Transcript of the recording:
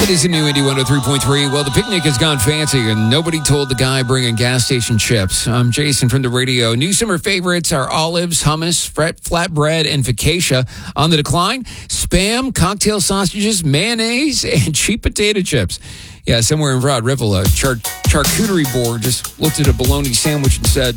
It is a new Indy 103.3. Well, the picnic has gone fancy, and nobody told the guy bringing gas station chips. I'm Jason from the radio. New summer favorites are olives, hummus, flatbread, and focaccia. On the decline, Spam, cocktail sausages, mayonnaise, and cheap potato chips. Yeah, somewhere in Broad Ripple, a charcuterie board just looked at a bologna sandwich and said,